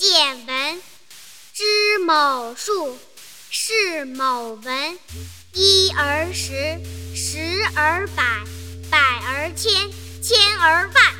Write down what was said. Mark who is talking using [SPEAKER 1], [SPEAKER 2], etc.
[SPEAKER 1] 见闻，知某数，是某文。一而十，十而百，百而千，千而万。